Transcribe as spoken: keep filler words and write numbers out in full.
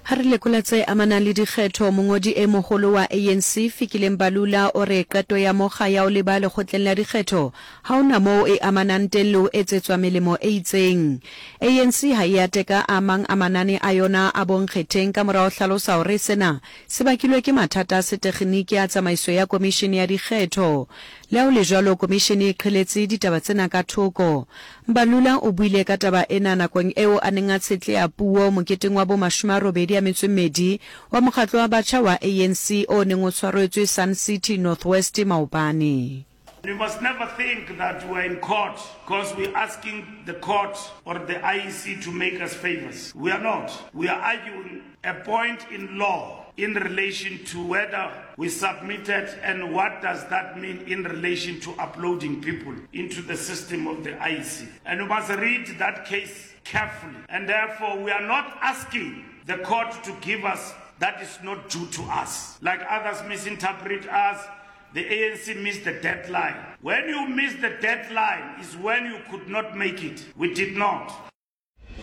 Ha re lekola tse amanang le dikgetho mongodi e mogolo wa A N C Fikile Mbalula o re qeto ya mokga ya o leba lekgotleng la dikgetho ha ona moo e amanang teng le ho etsetswa melemo e itseng. A N C ha e ateka amang amanane a yona a bonkgetheng ka morao hlalosa hore sena se bakilwe ke mathata a setekgeniki a tsamaiso ya komishene ya dikgetho. Le ha ho le jwalo komishene e qheletse ditaba tsena ka thoko. Mbalula o buile ka taba ena nakong eo a neng a tshetleha puo moketeng wa bo mashome a robedi a metso e mmedi wa mokgatlo wa batjha wa A N C o neng o tshwaretswe Sun City Northwest Maobane. We must never think that we're in court because we're asking the court or the I E C to make us favors. We are not. We are arguing a point in law in relation to whether we submitted and what does that mean in relation to uploading people into the system of the I E C. And we must read that case carefully. And therefore, we are not asking the court to give us that is not due to us. Like others misinterpret us, the A N C missed the deadline. When you miss the deadline is when you could not make it. We did not.